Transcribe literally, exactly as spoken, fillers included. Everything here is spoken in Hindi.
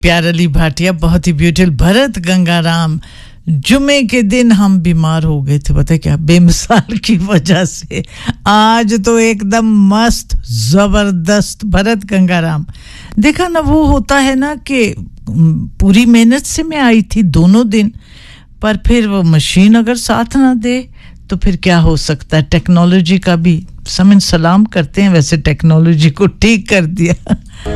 प्यार अली भाटिया, बहुत ही ब्यूटीफुल। भरत गंगाराम, जुमे के दिन हम बीमार हो गए थे, पता है क्या, बेमिसाल की वजह से। आज तो एकदम मस्त जबरदस्त। भरत गंगाराम, देखा ना, वो होता है ना कि पूरी मेहनत से मैं आई थी दोनों दिन, पर फिर वो मशीन अगर साथ ना दे तो फिर क्या हो सकता है। टेक्नोलॉजी का भी समन सलाम करते हैं, वैसे टेक्नोलॉजी को ठीक कर दिया।